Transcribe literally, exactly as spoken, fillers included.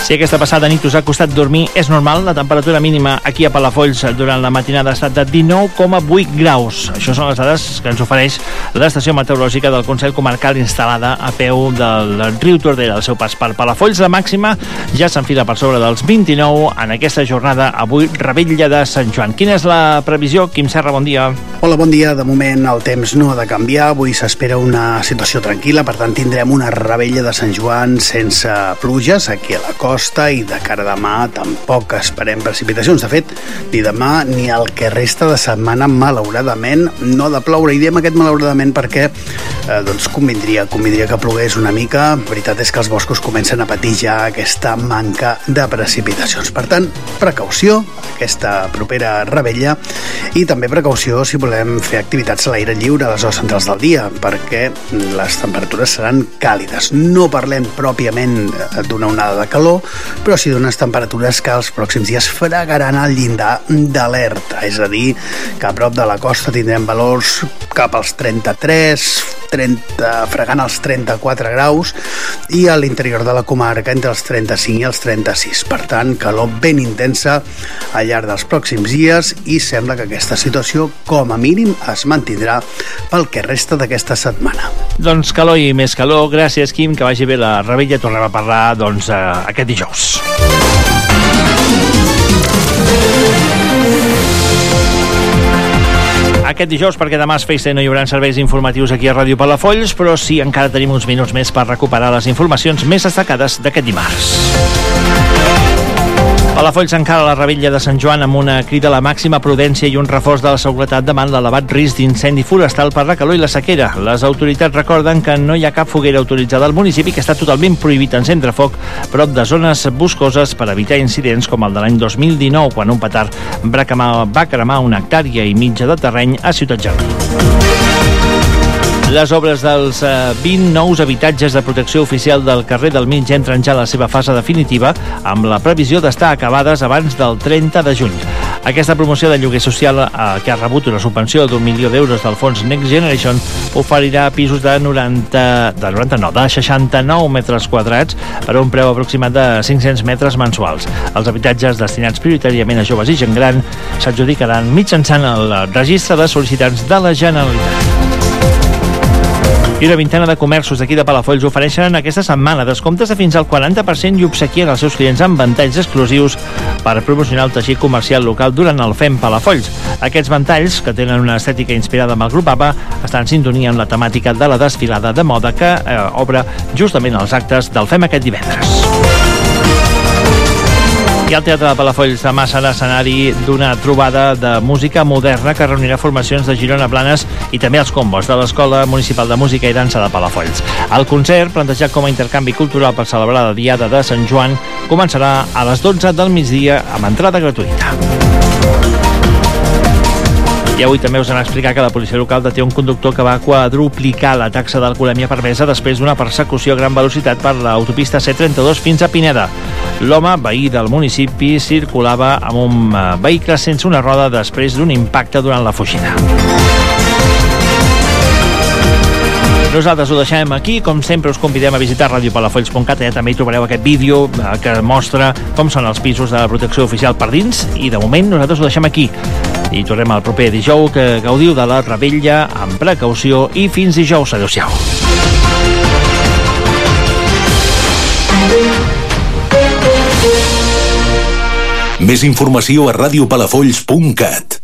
Si aquesta passada nit us ha costat dormir, és normal. La temperatura mínima aquí a Palafolls durant la matinada ha estat de dinou coma vuit graus. Això són les dades que ens ofereix l'estació meteorològica del Consell Comarcal instal·lada a peu del riu Tordera. Al seu pas per Palafolls, la màxima ja s'enfila per sobre dels vint-i-nou en aquesta jornada, avui, Revetlla de Sant Joan. Quina és la previsió? Quim Serra, bon dia. Hola, bon dia. De moment el temps no ha de canviar. Avui s'espera una situació tranquil·la, per tant tindrem una Revetlla de Sant Joan sense pluges aquí a la costa, i de cara a demà tampoc esperem precipitacions. De fet, ni demà ni el que resta de setmana, malauradament, no ha de ploure. I diem aquest malauradament perquè eh, doncs convindria, convindria que plogués una mica. La veritat és que els boscos comencen a patir ja aquesta manca de precipitacions. Per tant, precaució aquesta propera Revetlla, i també precaució si volem fer activitats a l'aire lliure a les hores centrals del dia, perquè les temperatures seran càlides. No parlem pròpiament d'una onada de calor, però sí d'unes temperatures que els pròxims dies fregaran al llindar d'alerta. És a dir, que a prop de la costa tindrem valors cap als trenta-tres, trenta, fregant els trenta-quatre graus, i a l'interior de la comarca entre els trenta-cinc i els trenta-sis. Per tant, calor ben intensa al llarg dels pròxims dies, i sembla que aquesta situació, com a mínim, es mantindrà pel que resta d'aquesta setmana. Doncs calor i més calor. Gràcies, Quim, que vagi bé la Revetlla. Tornem a parlar, doncs, aquest dijous. Aquest dijous, perquè demà és festa i no hi haurà serveis informatius aquí a Ràdio Palafolls, però sí, encara tenim uns minuts més per recuperar les informacions més destacades d'aquest dimarts. Palafolls encara la Revetlla de Sant Joan amb una crida a la màxima prudència i un reforç de la seguretat davant l'elevat risc d'incendi forestal per la calor i la sequera. Les autoritats recorden que no hi ha cap foguera autoritzada al municipi, que està totalment prohibit encendre foc prop de zones boscoses per evitar incidents com el de l'any dos mil dinou, quan un petard va cremar, va cremar una hectàrea i mitja de terreny a Ciutat Jardí. Les obres dels eh, vint nous habitatges de protecció oficial del carrer del Mig entren ja a la seva fase definitiva, amb la previsió d'estar acabades abans del trenta de juny. Aquesta promoció de lloguer social, eh, que ha rebut una subvenció d'un milió d'euros del fons Next Generation, oferirà pisos de noranta, de noranta no, de seixanta-nou metres quadrats per a un preu aproximat de cinc-cents metres mensuals. Els habitatges destinats prioritàriament a joves i gent gran s'adjudicaran mitjançant el registre de sol·licitants de la Generalitat. I una vintena de comerços d'aquí de Palafolls ofereixen aquesta setmana descomptes de fins al quaranta per cent i obsequien els seus clients amb ventalls exclusius per promocionar el teixit comercial local durant el Fem Palafolls. Aquests ventalls, que tenen una estètica inspirada en el grup ABBA, estan en sintonia amb la temàtica de la desfilada de moda que eh, obre justament els actes del Fem aquest divendres. I el Teatre de Palafolls demà serà escenari d'una trobada de música moderna que reunirà formacions de Girona, Blanes i també els combos de l'Escola Municipal de Música i Dansa de Palafolls. El concert, plantejat com a intercanvi cultural per celebrar la Diada de Sant Joan, començarà a les dotze del migdia amb entrada gratuïta. I avui també us hem explicat que la policia local deté un conductor que va quadruplicar la taxa d'alcoholèmia permesa després d'una persecució a gran velocitat per l'autopista C trenta-dos fins a Pineda. L'home, veí del municipi, circulava amb un vehicle sense una roda després d'un impacte durant la fugida. Nosaltres ho deixem aquí. Com sempre, us convidem a visitar radio palafolls punt cat. També hi trobareu aquest vídeo que mostra com són els pisos de protecció oficial per dins. I de moment nosaltres ho deixem aquí. I tornem al proper dijous, que gaudiu de la Revetlla amb precaució, i fins dijous. Adéu-siau. Més informació a radio palafolls punt cat.